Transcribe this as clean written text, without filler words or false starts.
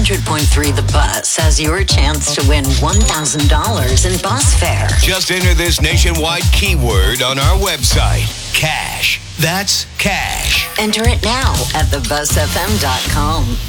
100.3 The Bus has your chance to win $1,000 in bus fare. Just enter this nationwide keyword on our website. Cash. That's cash. Enter it now at thebusfm.com.